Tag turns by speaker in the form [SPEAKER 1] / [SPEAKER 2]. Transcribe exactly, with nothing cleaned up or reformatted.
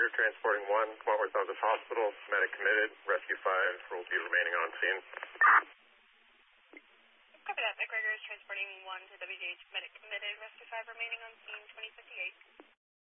[SPEAKER 1] McGregor, transporting one, Wentworth Elvis Hospital, medic committed, rescue five will be remaining on scene.
[SPEAKER 2] Copy that. McGregor is transporting one to W G H, medic committed, rescue five remaining on scene, twenty fifty-eight.